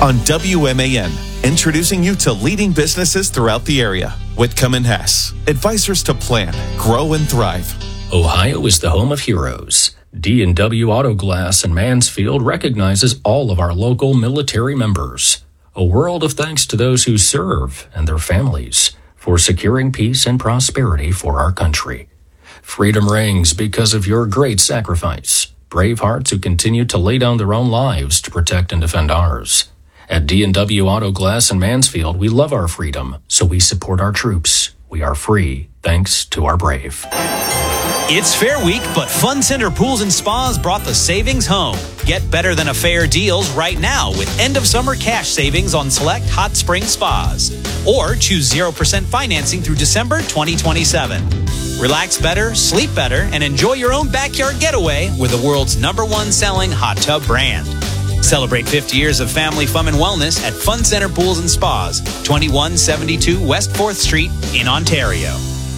On WMAN, introducing you to leading businesses throughout the area. Whitcomb and Hess, advisors to plan, grow, and thrive. Ohio is the home of heroes. D&W Auto Glass in Mansfield recognizes all of our local military members. A world of thanks to those who serve and their families for securing peace and prosperity for our country. Freedom rings because of your great sacrifice. Brave hearts who continue to lay down their own lives to protect and defend ours. At D&W Auto Glass in Mansfield, we love our freedom, so we support our troops. We are free, thanks to our brave. It's Fair Week, but Fun Center Pools and Spas brought the savings home. Get better than a fair deals right now with end-of-summer cash savings on select hot spring spas. Or choose 0% financing through December 2027. Relax better, sleep better, and enjoy your own backyard getaway with the world's #1 selling hot tub brand. Celebrate 50 years of family fun and wellness at Fun Center Pools and Spas, 2172 West 4th Street in Ontario.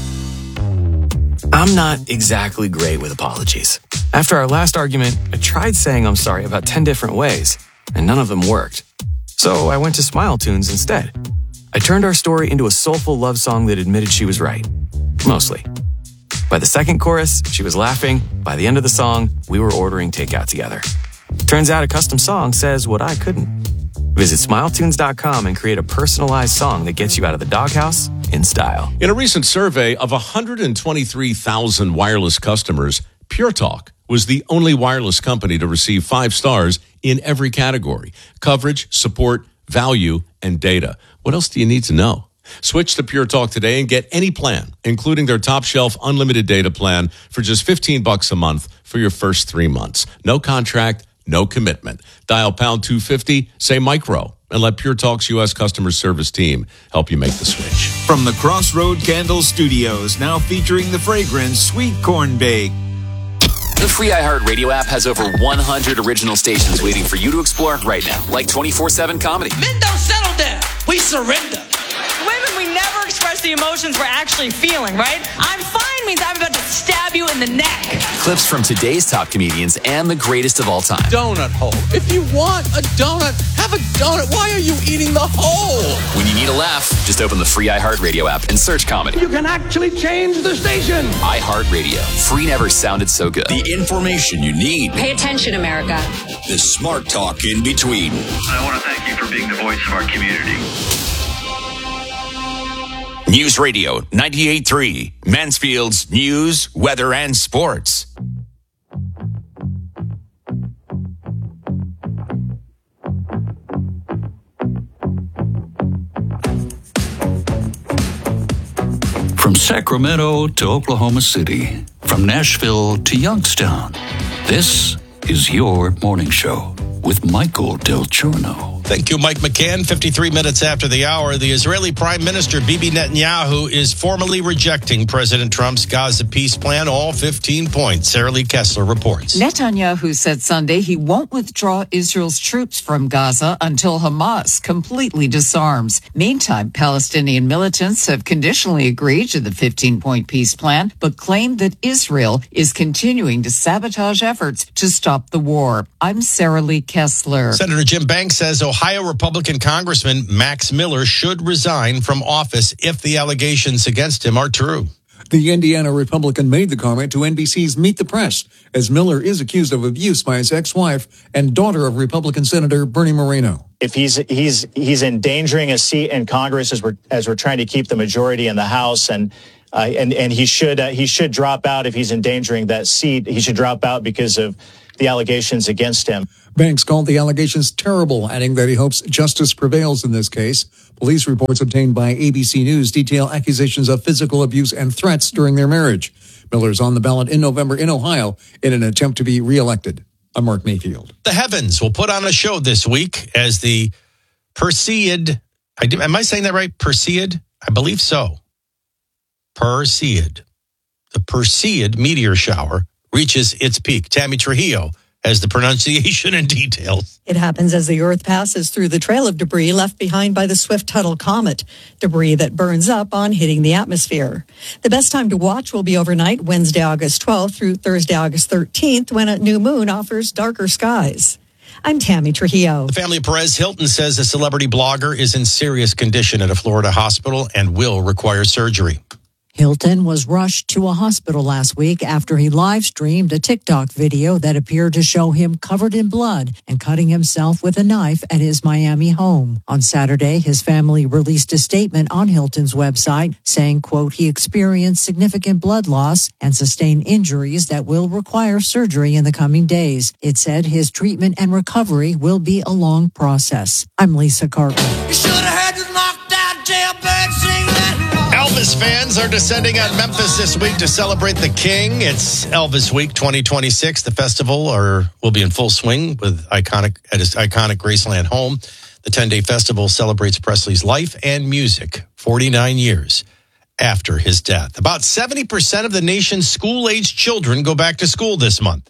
I'm not exactly great with apologies. After our last argument, I tried saying I'm sorry about 10 different ways, and none of them worked. So I went to Smile Tunes instead. I turned our story into a soulful love song that admitted she was right. Mostly. By the second chorus, she was laughing. By the end of the song, we were ordering takeout together. Turns out a custom song says what I couldn't. Visit SmileTunes.com and create a personalized song that gets you out of the doghouse in style. In a recent survey of 123,000 wireless customers, Pure Talk was the only wireless company to receive 5 stars in every category: coverage, support, value, and data. What else do you need to know? Switch to Pure Talk today and get any plan, including their top shelf unlimited data plan for just $15 a month for your first 3 months. No contract, no commitment. Dial pound 250, say micro, and let Pure Talk's U.S. customer service team help you make the switch. From the Crossroad Candle Studios, now featuring the fragrance Sweet Corn Bake. The free iHeartRadio app has over 100 original stations waiting for you to explore right now, like 24/7 comedy. Men don't settle down. We surrender. Women, we never express the emotions we're actually feeling, right? I'm fine means I'm about to stab you in the neck. Clips from today's top comedians and the greatest of all time. Donut hole. If you want a donut, have a donut. Why are you eating the hole? When you need a laugh, just open the free iHeartRadio app and search comedy. You can actually change the station. iHeartRadio. Free never sounded so good. The information you need. Pay attention, America. The smart talk in between. I want to thank you for being the voice of our community. News Radio 98.3, Mansfield's news, weather, and sports. From Sacramento to Oklahoma City, from Nashville to Youngstown, this is your morning show with Michael Del Giorno. Thank you, Mike McCann. 53 minutes after the hour, the Israeli Prime Minister Bibi Netanyahu is formally rejecting President Trump's Gaza peace plan, all 15 points. Sarah Lee Kessler reports. Netanyahu said Sunday he won't withdraw Israel's troops from Gaza until Hamas completely disarms. Meantime, Palestinian militants have conditionally agreed to the 15-point peace plan, but claim that Israel is continuing to sabotage efforts to stop the war. I'm Sarah Lee Kessler. Senator Jim Banks says Ohio Republican Congressman Max Miller should resign from office if the allegations against him are true. The Indiana Republican made the comment to NBC's Meet the Press, as Miller is accused of abuse by his ex-wife and daughter of Republican Senator Bernie Moreno. If he's endangering a seat in Congress as we're trying to keep the majority in the House, and he should drop out if he's endangering that seat. He should drop out because of the allegations against him. Banks called the allegations terrible, adding that he hopes justice prevails in this case. Police reports obtained by ABC News detail accusations of physical abuse and threats during their marriage. Miller's on the ballot in November in Ohio in an attempt to be reelected. I'm Mark Mayfield. The Heavens will put on a show this week as the Perseid, am I saying that right? Perseid? I believe so. Perseid. The Perseid meteor shower reaches its peak. Tammy Trujillo has the pronunciation and details. It happens as the Earth passes through the trail of debris left behind by the Swift-Tuttle comet, debris that burns up on hitting the atmosphere. The best time to watch will be overnight, Wednesday, August 12th through Thursday, August 13th, when a new moon offers darker skies. I'm Tammy Trujillo. The family of Perez Hilton says a celebrity blogger is in serious condition at a Florida hospital and will require surgery. Hilton was rushed to a hospital last week after he live-streamed a TikTok video that appeared to show him covered in blood and cutting himself with a knife at his Miami home. On Saturday, his family released a statement on Hilton's website saying, quote, he experienced significant blood loss and sustained injuries that will require surgery in the coming days. It said his treatment and recovery will be a long process. I'm Lisa Carter. You should have heard this knocked out jailbird sing that. Elvis fans are descending on Memphis this week to celebrate the King. It's Elvis Week 2026. The festival will be in full swing at his iconic Graceland home. The 10-day festival celebrates Presley's life and music 49 years after his death. About 70% of the nation's school-aged children go back to school this month.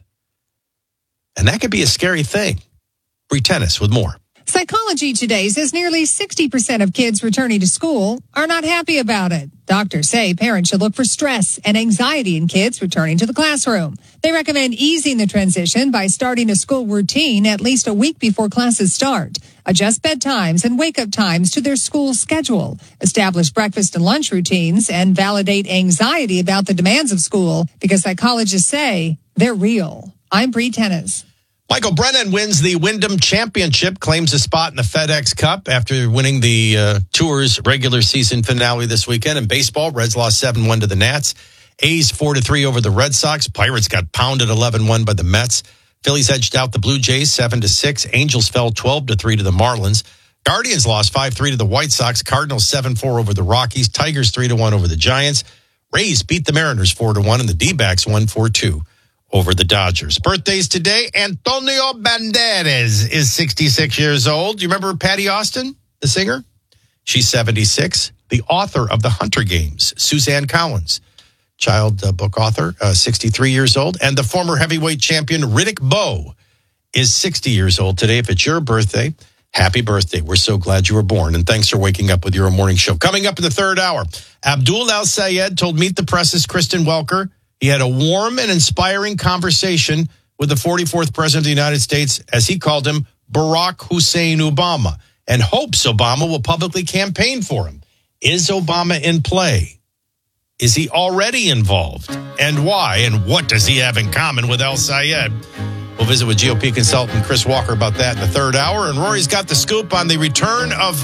And that could be a scary thing. Bree Tennis with more. Psychology Today says nearly 60% of kids returning to school are not happy about it. Doctors say parents should look for stress and anxiety in kids returning to the classroom. They recommend easing the transition by starting a school routine at least a week before classes start. Adjust bedtimes and wake-up times to their school schedule. Establish breakfast and lunch routines and validate anxiety about the demands of school because psychologists say they're real. I'm Bree Tennis. Michael Brennan wins the Wyndham Championship, claims a spot in the FedEx Cup after winning the Tour's regular season finale this weekend. In baseball, Reds lost 7-1 to the Nats. A's 4-3 over the Red Sox. Pirates got pounded 11-1 by the Mets. Phillies edged out the Blue Jays 7-6. Angels fell 12-3 to the Marlins. Guardians lost 5-3 to the White Sox. Cardinals 7-4 over the Rockies. Tigers 3-1 over the Giants. Rays beat the Mariners 4-1, and the D-backs won 4-2. Over the Dodgers. Birthdays today. Antonio Banderas is 66 years old. You remember Patty Austin, the singer? She's 76. The author of The Hunter Games, Suzanne Collins, child book author, 63 years old. And the former heavyweight champion, Riddick Bowe, is 60 years old today. If it's your birthday, happy birthday. We're so glad you were born. And thanks for waking up with your morning show. Coming up in the third hour, Abdul El-Sayed told Meet the Press's Kristen Welker he had a warm and inspiring conversation with the 44th president of the United States, as he called him, Barack Hussein Obama, and hopes Obama will publicly campaign for him. Is Obama in play? Is he already involved? And why? And what does he have in common with El-Sayed? We'll visit with GOP consultant Chris Walker about that in the third hour. And Rory's got the scoop on the return of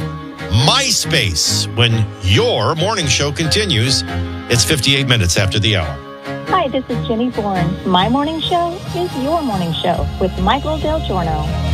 MySpace when your morning show continues. It's 58 minutes after the hour. Hi, this is Jenny Bourne. My morning show is your morning show with Michael Del Giorno.